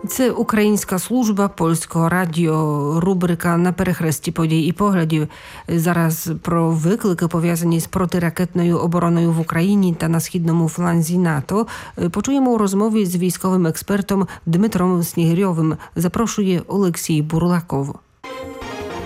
Це українська служба Польського радіо, рубрика «На перехресті подій і поглядів». Зараз про виклики, пов'язані з протиракетною обороною в Україні та на східному фланзі НАТО, почуємо у розмові з військовим експертом Дмитром Снігирьовим. Запрошує Олексій Бурлаков.